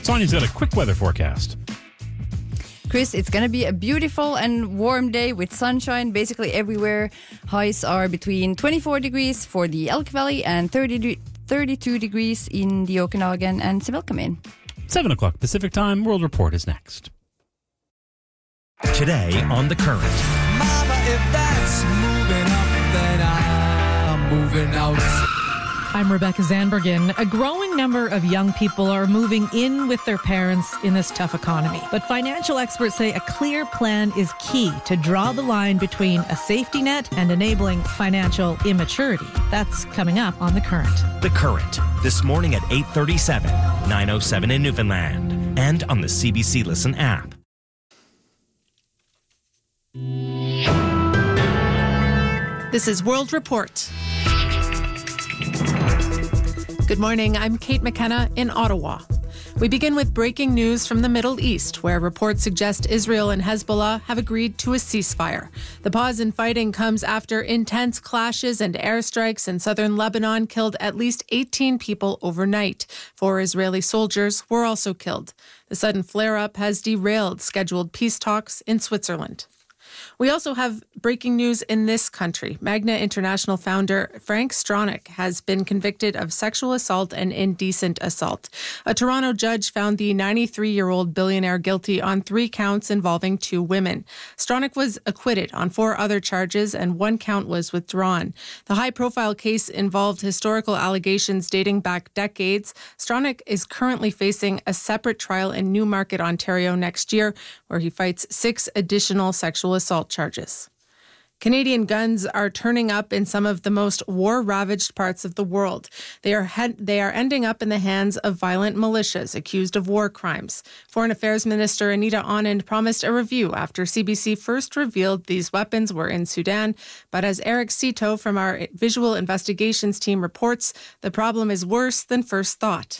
Sonia's got a quick weather forecast. Chris, it's going to be a beautiful and warm day with sunshine basically everywhere. Highs are between 24 degrees for the Elk Valley and 32 degrees in the Okanagan and Similkameen. 7 o'clock Pacific Time. World Report is next. Today on The Current. Mama, if that's moving up, then I'm moving out. I'm Rebecca Zandbergen. A growing number of young people are moving in with their parents in this tough economy. But financial experts say a clear plan is key to draw the line between a safety net and enabling financial immaturity. That's coming up on The Current. The Current, this morning at 8:37, 9:07 in Newfoundland, and on the CBC Listen app. This is World Report. Good morning, I'm Kate McKenna in Ottawa. We begin with breaking news from the Middle East, where reports suggest Israel and Hezbollah have agreed to a ceasefire. The pause in fighting comes after intense clashes and airstrikes in southern Lebanon killed at least 18 people overnight. 4 Israeli soldiers were also killed. The sudden flare-up has derailed scheduled peace talks in Switzerland. We also have breaking news in this country. Magna International founder Frank Stronach has been convicted of sexual assault and indecent assault. A Toronto judge found the 93-year-old billionaire guilty on 3 counts involving 2 women. Stronach was acquitted on 4 other charges and 1 count was withdrawn. The high-profile case involved historical allegations dating back decades. Stronach is currently facing a separate trial in Newmarket, Ontario next year, where he fights 6 additional sexual assault charges. Canadian guns are turning up in some of the most war-ravaged parts of the world. They are ending up in the hands of violent militias accused of war crimes. Foreign Affairs Minister Anita Anand promised a review after CBC first revealed these weapons were in Sudan. But as Eric Cito from our Visual Investigations team reports, the problem is worse than first thought.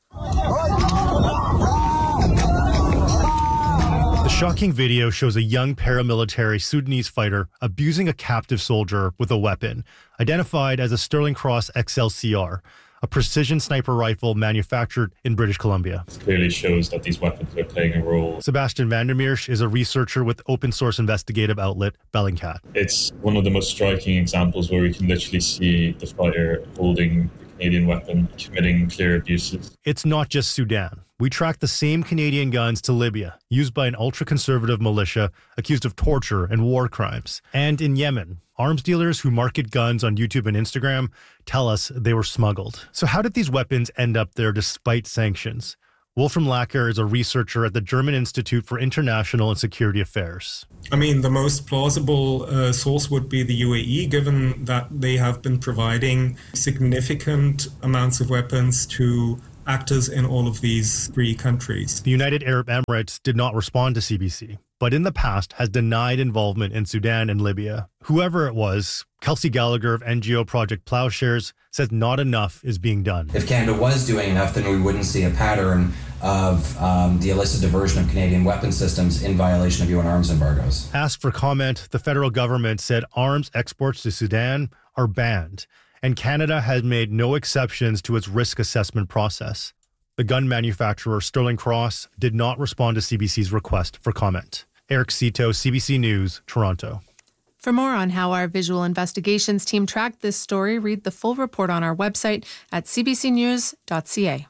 The shocking video shows a young paramilitary Sudanese fighter abusing a captive soldier with a weapon, identified as a Sterling Cross XLCR, a precision sniper rifle manufactured in British Columbia. It clearly shows that these weapons are playing a role. Sebastian Vandermeersch is a researcher with open source investigative outlet Bellingcat. It's one of the most striking examples where we can literally see the fighter holding the Canadian weapon, committing clear abuses. It's not just Sudan. We tracked the same Canadian guns to Libya, used by an ultra-conservative militia accused of torture and war crimes. And in Yemen, arms dealers who market guns on YouTube and Instagram tell us they were smuggled. So how did these weapons end up there despite sanctions? Wolfram Lacker is a researcher at the German Institute for International and Security Affairs. I mean, the most plausible source would be the UAE, given that they have been providing significant amounts of weapons to actors in all of these 3 countries. The United Arab Emirates did not respond to CBC, but in the past has denied involvement in Sudan and Libya. Whoever it was, Kelsey Gallagher of NGO Project Plowshares says not enough is being done. If Canada was doing enough, then we wouldn't see a pattern of the illicit diversion of Canadian weapon systems in violation of UN arms embargoes. Asked for comment, the federal government said arms exports to Sudan are banned, and Canada has made no exceptions to its risk assessment process. The gun manufacturer Sterling Cross did not respond to CBC's request for comment. Eric Cito, CBC News, Toronto. For more on how our Visual Investigations team tracked this story, read the full report on our website at cbcnews.ca.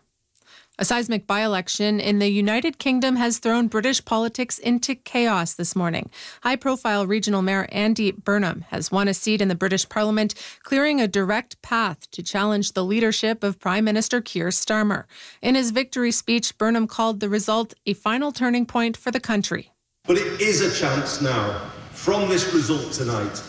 A seismic by-election in the United Kingdom has thrown British politics into chaos this morning. High-profile regional mayor Andy Burnham has won a seat in the British Parliament, clearing a direct path to challenge the leadership of Prime Minister Keir Starmer. In his victory speech, Burnham called the result a final turning point for the country. But it is a chance now, from this result tonight,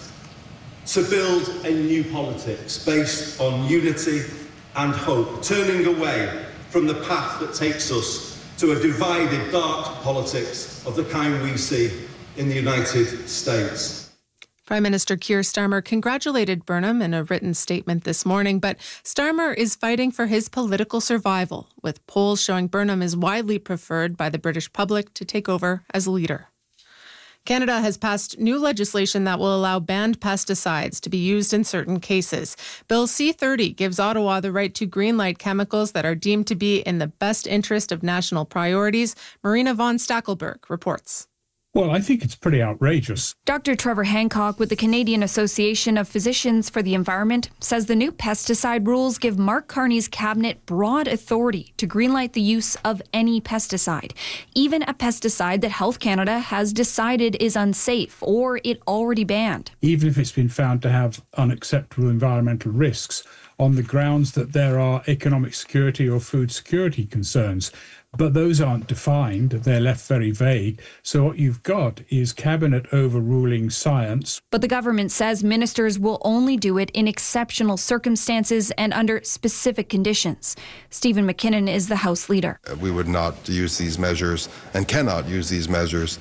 to build a new politics based on unity and hope, turning away from the path that takes us to a divided, dark politics of the kind we see in the United States. Prime Minister Keir Starmer congratulated Burnham in a written statement this morning, but Starmer is fighting for his political survival, with polls showing Burnham is widely preferred by the British public to take over as leader. Canada has passed new legislation that will allow banned pesticides to be used in certain cases. Bill C-30 gives Ottawa the right to greenlight chemicals that are deemed to be in the best interest of national priorities. Marina von Stackelberg reports. Well, I think it's pretty outrageous. Dr. Trevor Hancock with the Canadian Association of Physicians for the Environment says the new pesticide rules give Mark Carney's cabinet broad authority to greenlight the use of any pesticide, even a pesticide that Health Canada has decided is unsafe or it already banned. Even if it's been found to have unacceptable environmental risks on the grounds that there are economic security or food security concerns. But those aren't defined. They're left very vague. So what you've got is cabinet overruling science. But the government says ministers will only do it in exceptional circumstances and under specific conditions. Stephen McKinnon is the House Leader. We would not use these measures and cannot use these measures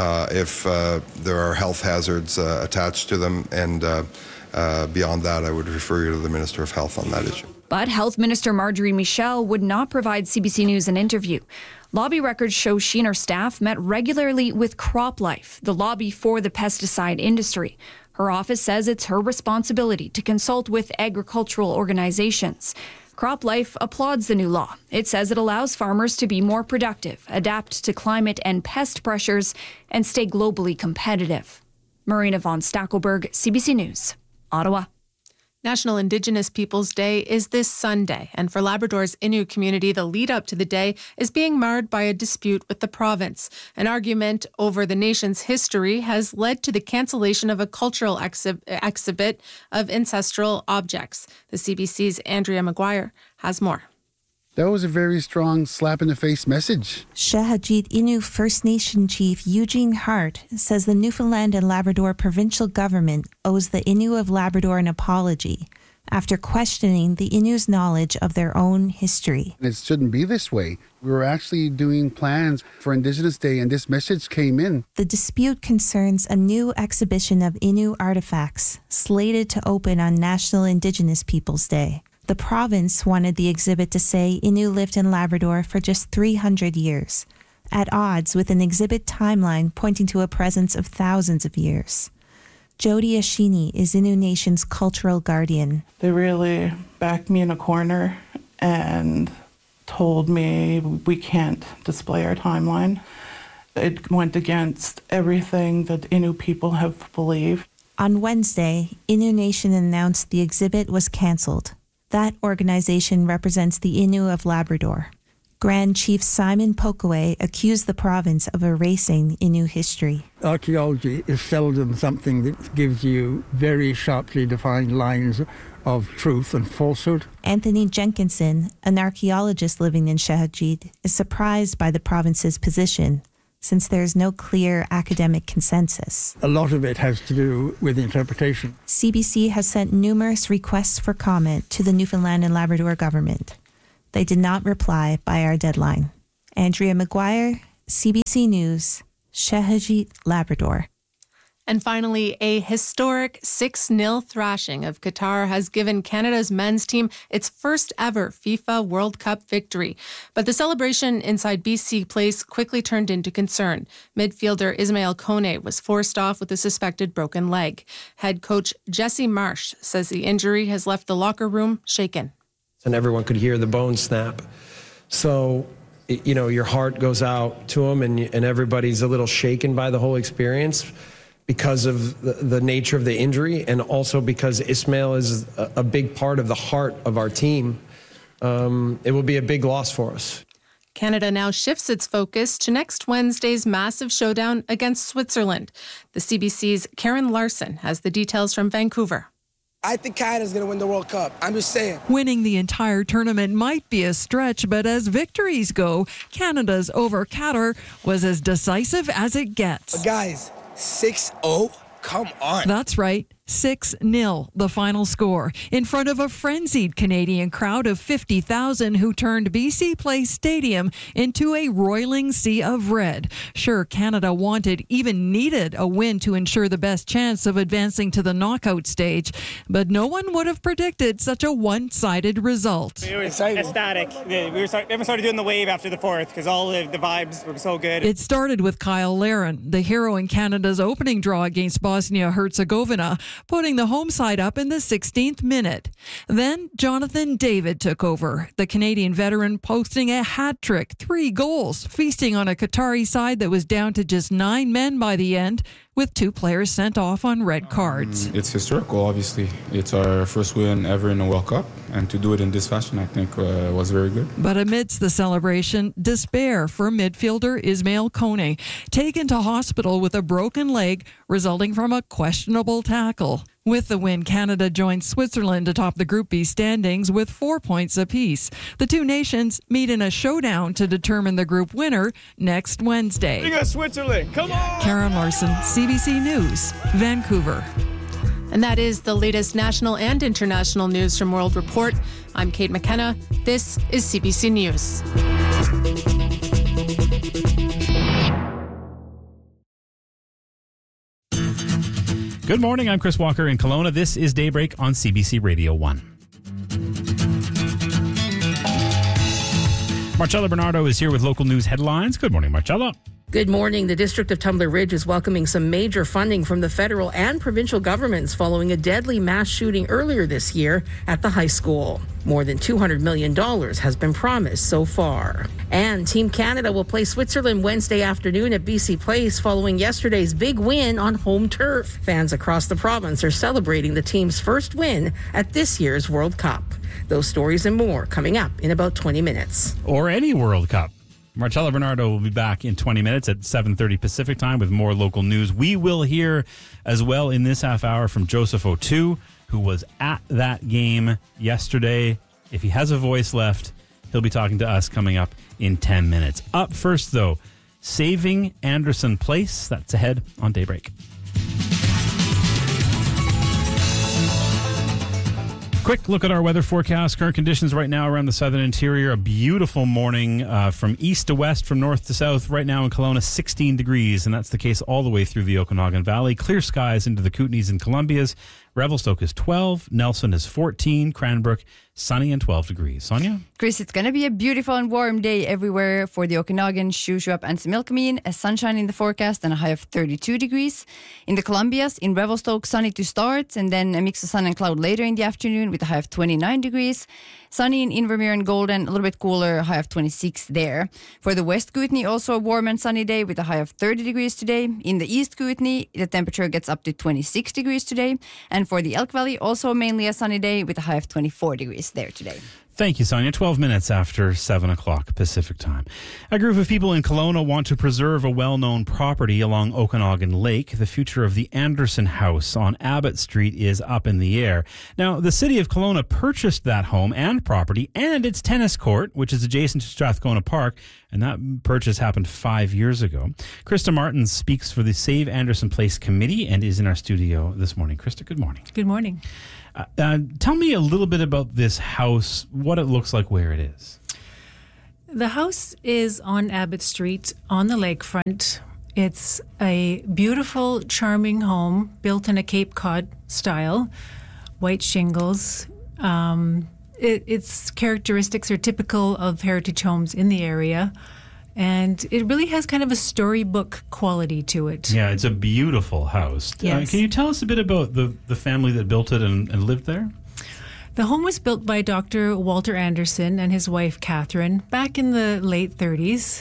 if there are health hazards attached to them. And beyond that, I would refer you to the Minister of Health on that issue. But Health Minister Marjorie Michel would not provide CBC News an interview. Lobby records show she and her staff met regularly with CropLife, the lobby for the pesticide industry. Her office says it's her responsibility to consult with agricultural organizations. CropLife applauds the new law. It says it allows farmers to be more productive, adapt to climate and pest pressures, and stay globally competitive. Marina von Stackelberg, CBC News, Ottawa. National Indigenous Peoples Day is this Sunday, and for Labrador's Innu community, the lead up to the day is being marred by a dispute with the province. An argument over the nation's history has led to the cancellation of a cultural exhibit of ancestral objects. The CBC's Andrea Maguire has more. That was a very strong slap-in-the-face message. Shahajit Innu First Nation Chief Eugene Hart says the Newfoundland and Labrador provincial government owes the Innu of Labrador an apology after questioning the Innu's knowledge of their own history. It shouldn't be this way. We were actually doing plans for Indigenous Day, and this message came in. The dispute concerns a new exhibition of Innu artifacts slated to open on National Indigenous Peoples Day. The province wanted the exhibit to say Innu lived in Labrador for just 300 years, at odds with an exhibit timeline pointing to a presence of thousands of years. Jody Ashini is Innu Nation's cultural guardian. They really backed me in a corner and told me we can't display our timeline. It went against everything that Innu people have believed. On Wednesday, Innu Nation announced the exhibit was cancelled. That organization represents the Innu of Labrador. Grand Chief Simon Pokaway accused the province of erasing Innu history. Archaeology is seldom something that gives you very sharply defined lines of truth and falsehood. Anthony Jenkinson, an archaeologist living in Shahajit, is surprised by the province's position, since there is no clear academic consensus. A lot of it has to do with interpretation. CBC has sent numerous requests for comment to the Newfoundland and Labrador government. They did not reply by our deadline. Andrea Maguire, CBC News, Shahajit, Labrador. And finally, a historic 6-0 thrashing of Qatar has given Canada's men's team its first ever FIFA World Cup victory. But the celebration inside BC Place quickly turned into concern. Midfielder Ismail Kone was forced off with a suspected broken leg. Head coach Jesse Marsh says the injury has left the locker room shaken. And everyone could hear the bones snap. So, you know, your heart goes out to him and everybody's a little shaken by the whole experience, because of the nature of the injury, and also because Ismail is a big part of the heart of our team. It will be a big loss for us. Canada now shifts its focus to next Wednesday's massive showdown against Switzerland. The CBC's Karen Larson has the details from Vancouver. I think Canada's going to win the World Cup. I'm just saying. Winning the entire tournament might be a stretch, but as victories go, Canada's over Qatar was as decisive as it gets. But guys, 6-0? Come on. That's right. 6-0, the final score, in front of a frenzied Canadian crowd of 50,000 who turned BC Place Stadium into a roiling sea of red. Sure, Canada wanted, even needed, a win to ensure the best chance of advancing to the knockout stage, but no one would have predicted such a one-sided result. It was ecstatic. Everyone started doing the wave after the fourth because all the vibes were so good. It started with Kyle Larin, the hero in Canada's opening draw against Bosnia-Herzegovina, putting the home side up in the 16th minute. Then Jonathan David took over, the Canadian veteran posting a hat trick, 3 goals, feasting on a Qatari side that was down to just 9 men by the end, with 2 players sent off on red cards. It's historical, obviously. It's our first win ever in a World Cup, and to do it in this fashion, I think, was very good. But amidst the celebration, despair for midfielder Ismail Kone, taken to hospital with a broken leg resulting from a questionable tackle. With the win, Canada joins Switzerland atop the Group B standings with 4 points apiece. The two nations meet in a showdown to determine the group winner next Wednesday. You got Switzerland, come on! Karen Larson, CBC News, Vancouver. And that is the latest national and international news from World Report. I'm Kate McKenna. This is CBC News. Good morning. I'm Chris Walker in Kelowna. This is Daybreak on CBC Radio 1. Marcella Bernardo is here with local news headlines. Good morning, Marcella. Good morning. The District of Tumbler Ridge is welcoming some major funding from the federal and provincial governments following a deadly mass shooting earlier this year at the high school. More than $200 million has been promised so far. And Team Canada will play Switzerland Wednesday afternoon at BC Place following yesterday's big win on home turf. Fans across the province are celebrating the team's first win at this year's World Cup. Those stories and more coming up in about 20 minutes. Or any World Cup. Marcella Bernardo will be back in 20 minutes at 7:30 Pacific time with more local news. We will hear as well in this half hour from Joseph O'Toole, who was at that game yesterday. If he has a voice left, he'll be talking to us coming up in 10 minutes. Up first, though, Saving Anderson Place. That's ahead on Daybreak. Quick look at our weather forecast. Current conditions right now around the southern interior. A beautiful morning from east to west, from north to south. Right now in Kelowna, 16 degrees, and that's the case all the way through the Okanagan Valley. Clear skies into the Kootenays and Columbias. Revelstoke is 12. Nelson is 14. Cranbrook, sunny and 12 degrees. Sonia? Chris, it's going to be a beautiful and warm day everywhere for the Okanagan, Shuswap and Similkameen. A sunshine in the forecast and a high of 32 degrees. In the Columbias, in Revelstoke, sunny to start and then a mix of sun and cloud later in the afternoon with a high of 29 degrees. Sunny in Invermere and Golden, a little bit cooler, high of 26 there. For the West Kootenay, also a warm and sunny day with a high of 30 degrees today. In the East Kootenay, the temperature gets up to 26 degrees today. And for the Elk Valley, also mainly a sunny day with a high of 24 degrees there today. Thank you, Sonia. 12 minutes after 7 o'clock Pacific time. A group of people in Kelowna want to preserve a well-known property along Okanagan Lake. The future of the Anderson House on Abbott Street is up in the air. Now, the city of Kelowna purchased that home and property and its tennis court, which is adjacent to Strathcona Park, and that purchase happened 5 years ago. Krista Martin speaks for the Save Anderson Place Committee and is in our studio this morning. Krista, good morning. Good morning. Tell me a little bit about this house, what it looks like, where it is. The house is on Abbott Street on the lakefront. It's a beautiful, charming home built in a Cape Cod style, white shingles. Its characteristics are typical of heritage homes in the area. And it really has kind of a storybook quality to it. Yeah, it's a beautiful house. Yes. Can you tell us a bit about the family that built it and lived there? The home was built by Dr. Walter Anderson and his wife, Catherine, back in the late 30s.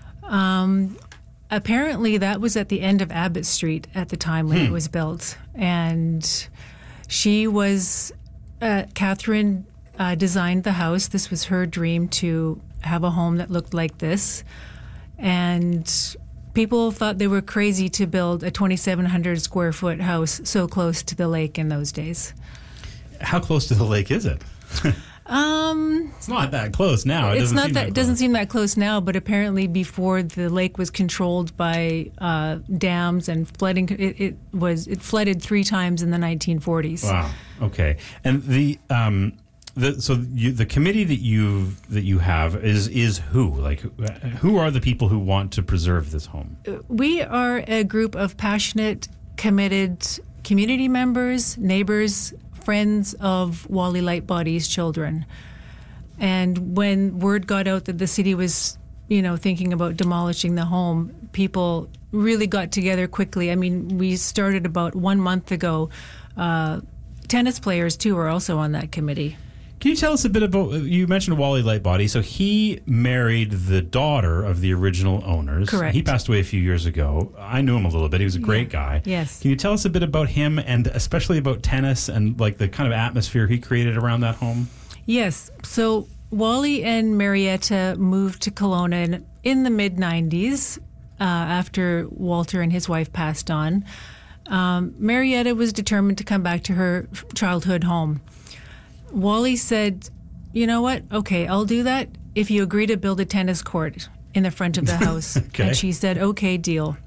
Apparently, that was at the end of Abbott Street at the time when it was built. And she was, Catherine designed the house. This was her dream to have a home that looked like this. And people thought they were crazy to build a 2,700 square foot house so close to the lake in those days. How close to the lake is it? It's not that close now. It doesn't seem that close now, but apparently before the lake was controlled by dams and flooding, it flooded 3 times in the 1940s. Wow. Okay. And the committee that you have is who? Like, who are the people who want to preserve this home? We are a group of passionate, committed community members, neighbors, friends of Wally Lightbody's children. And when word got out that the city was, thinking about demolishing the home, people really got together quickly. I mean, we started about 1 month ago. Tennis players, too, are also on that committee. Can you tell us a bit about, you mentioned Wally Lightbody. So he married the daughter of the original owners. Correct. He passed away a few years ago. I knew him a little bit. He was a great guy. Yes. Can you tell us a bit about him and especially about tennis and like the kind of atmosphere he created around that home? Yes. So Wally and Marietta moved to Kelowna in the mid-90s after Walter and his wife passed on. Marietta was determined to come back to her childhood home. Wally said, you know what? Okay, I'll do that if you agree to build a tennis court in the front of the house. Okay. And she said, okay, deal.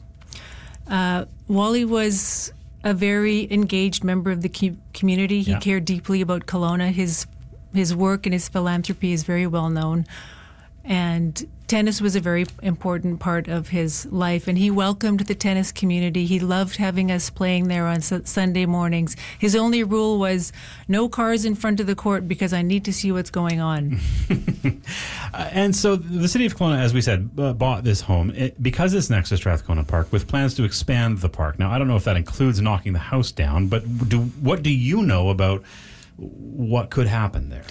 Wally was a very engaged member of the community. He cared deeply about Kelowna. His work and his philanthropy is very well known. And tennis was a very important part of his life, and he welcomed the tennis community. He loved having us playing there on Sunday mornings. His only rule was no cars in front of the court because I need to see what's going on. And so the city of Kelowna, as we said, bought this home because it's next to Strathcona Park with plans to expand the park. Now, I don't know if that includes knocking the house down, but what do you know about what could happen there?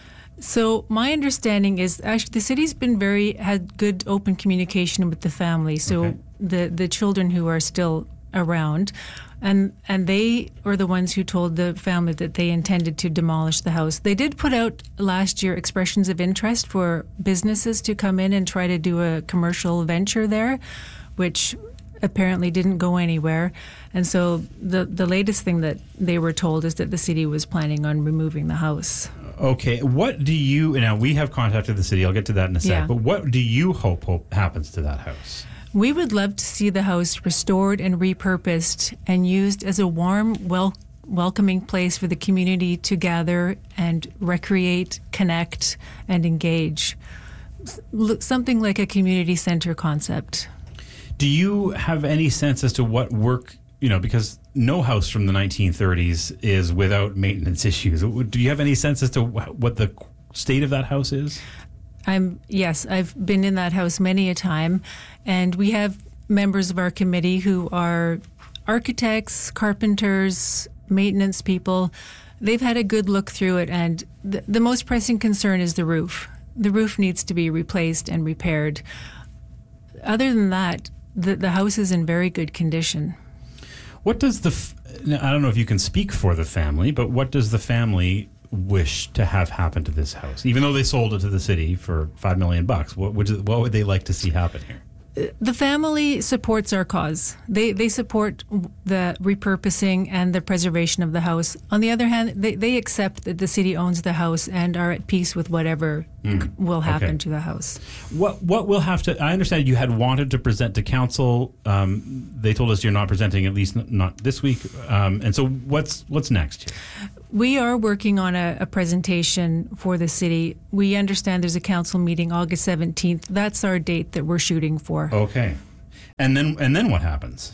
So my understanding is actually the city's been had good open communication with the family. So the children who are still around, and they are the ones who told the family that they intended to demolish the house. They did put out last year expressions of interest for businesses to come in and try to do a commercial venture there, which apparently didn't go anywhere. And so the latest thing that they were told is that the city was planning on removing the house. Okay, what do you, now we have contacted the city, I'll get to that in a sec, but what do you hope happens to that house? We would love to see the house restored and repurposed and used as a warm, welcoming place for the community to gather and recreate, connect, and engage. Something like a community center concept. Do you have any sense as to what work, because no house from the 1930s is without maintenance issues. Do you have any sense as to what the state of that house is? Yes, I've been in that house many a time, and we have members of our committee who are architects, carpenters, maintenance people. They've had a good look through it, and the most pressing concern is the roof. The roof needs to be replaced and repaired. Other than that, the house is in very good condition. What does I don't know if you can speak for the family, but what does the family wish to have happen to this house? Even though they sold it to the city for $5 million, what would they like to see happen here? The family supports our cause. They support the repurposing and the preservation of the house. On the other hand, they accept that the city owns the house and are at peace with whatever will happen to the house. What will have to? I understand you had wanted to present to council. They told us you're not presenting, at least not this week. And so what's next here? We are working on a presentation for the city. We understand there's a council meeting August 17th. That's our date that we're shooting for. Okay. And then what happens?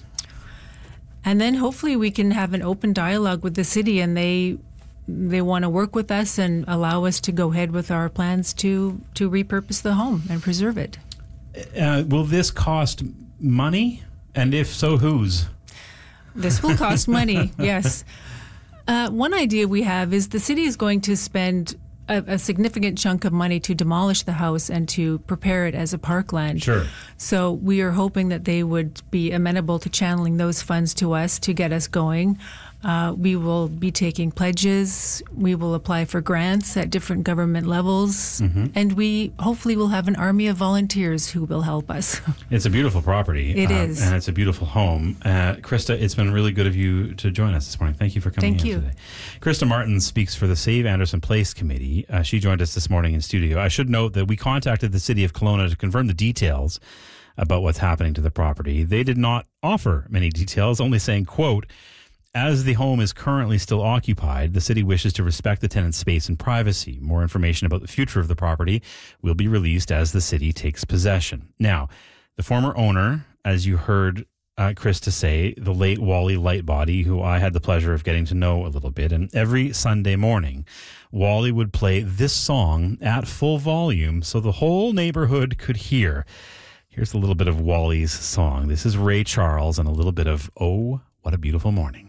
And then hopefully we can have an open dialogue with the city, and they want to work with us and allow us to go ahead with our plans to repurpose the home and preserve it. Will this cost money? And if so, whose? This will cost money, yes. One idea we have is the city is going to spend a significant chunk of money to demolish the house and to prepare it as a parkland. Sure. So we are hoping that they would be amenable to channeling those funds to us to get us going. We will be taking pledges. We will apply for grants at different government levels. And we hopefully will have an army of volunteers who will help us. It's a beautiful property. It is. And it's a beautiful home. Krista, it's been really good of you to join us this morning. Thank you for coming in today. Krista Martin speaks for the Save Anderson Place Committee. She joined us this morning in studio. I should note that we contacted the city of Kelowna to confirm the details about what's happening to the property. They did not offer many details, only saying, quote, "As the home is currently still occupied, the city wishes to respect the tenant's space and privacy. More information about the future of the property will be released as the city takes possession." Now, the former owner, as you heard Krista say, the late Wally Lightbody, who I had the pleasure of getting to know a little bit, and every Sunday morning, Wally would play this song at full volume so the whole neighborhood could hear. Here's a little bit of Wally's song. This is Ray Charles and a little bit of "Oh, What a Beautiful Morning."